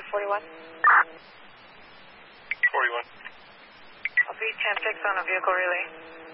41. 41. I'll be 10-6 on a vehicle relay.